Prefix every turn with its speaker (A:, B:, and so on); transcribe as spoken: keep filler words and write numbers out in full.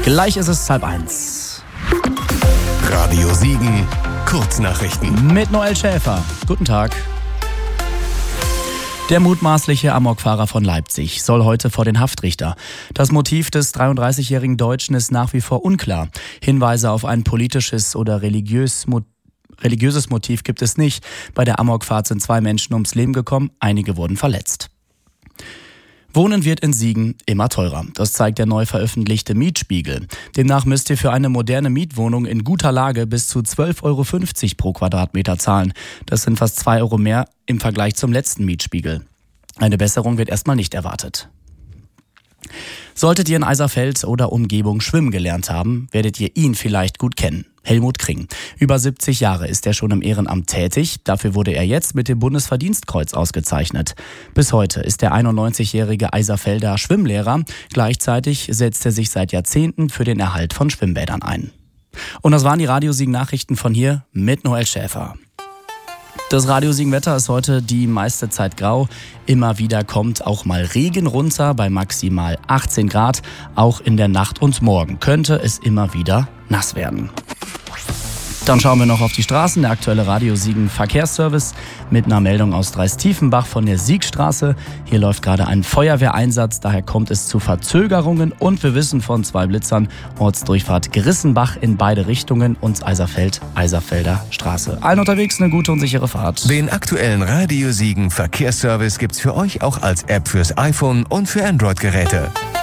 A: Gleich ist es halb eins.
B: Radio Siegen, Kurznachrichten.
A: Mit Noel Schäfer. Guten Tag. Der mutmaßliche Amokfahrer von Leipzig soll heute vor den Haftrichter. Das Motiv des dreiunddreißigjährigen Deutschen ist nach wie vor unklar. Hinweise auf ein politisches oder religiös Motiv Religiöses Motiv gibt es nicht. Bei der Amokfahrt sind zwei Menschen ums Leben gekommen, einige wurden verletzt. Wohnen wird in Siegen immer teurer. Das zeigt der neu veröffentlichte Mietspiegel. Demnach müsst ihr für eine moderne Mietwohnung in guter Lage bis zu zwölf Euro fünfzig pro Quadratmeter zahlen. Das sind fast zwei Euro mehr im Vergleich zum letzten Mietspiegel. Eine Besserung wird erstmal nicht erwartet. Solltet ihr in Eiserfeld oder Umgebung schwimmen gelernt haben, werdet ihr ihn vielleicht gut kennen. Helmut Kring. Über siebzig Jahre ist er schon im Ehrenamt tätig. Dafür wurde er jetzt mit dem Bundesverdienstkreuz ausgezeichnet. Bis heute ist der einundneunzigjährige Eiserfelder Schwimmlehrer. Gleichzeitig setzt er sich seit Jahrzehnten für den Erhalt von Schwimmbädern ein. Und das waren die Radio Siegen Nachrichten von hier mit Noel Schäfer. Das Radio Siegen Wetter ist heute die meiste Zeit grau. Immer wieder kommt auch mal Regen runter bei maximal achtzehn Grad. Auch in der Nacht und morgen könnte es immer wieder nass werden. Dann schauen wir noch auf die Straßen. Der aktuelle Radio Siegen Verkehrsservice mit einer Meldung aus Dreistiefenbach von der Siegstraße. Hier läuft gerade ein Feuerwehreinsatz, daher kommt es zu Verzögerungen. Und wir wissen von zwei Blitzern, Ortsdurchfahrt Gerissenbach in beide Richtungen und Eiserfeld, Eiserfelder Straße. Allen unterwegs eine gute und sichere Fahrt.
B: Den aktuellen Radio Siegen Verkehrsservice gibt's für euch auch als App fürs iPhone und für Android-Geräte.